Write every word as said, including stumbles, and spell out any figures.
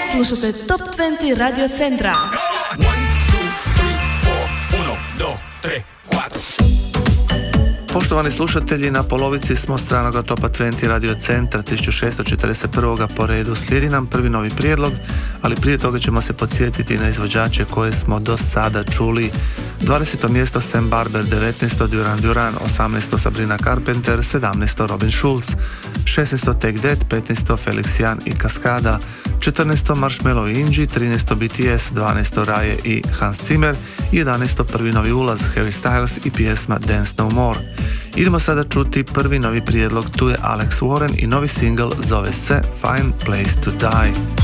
Slušate Top dvadeset Radio Centra. Poštovani slušatelji, na polovici smo stranoga Topa dvadeset Radio Centra tisuću šesto četrdeset prvi. po redu. Slijedi nam prvi novi prijedlog, ali prije toga ćemo se podsjetiti na izvođače koje smo do sada čuli. dvadeseto mjesto Sam Barber, devetnaesto Duran Duran, osamnaesto Sabrina Carpenter, sedamnaesto Robin Schulz, šesnaesto Take That, petnaesto Felix Jan i Kaskada, četrnaesto Marshmello i Inji, trinaesto B T S, dvanaesto Raje i Hans Zimmer, jedanaesto prvi novi ulaz Harry Styles i pjesma Dance No More. Idemo sada čuti prvi novi prijedlog, tu je Alex Warren i novi single zove se Fine Place to Die.